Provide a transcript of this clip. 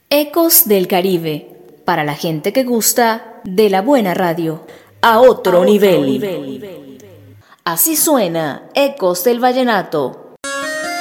Ecos del Caribe, para la gente que gusta de la buena radio. A otro nivel. Así suena Ecos del Vallenato.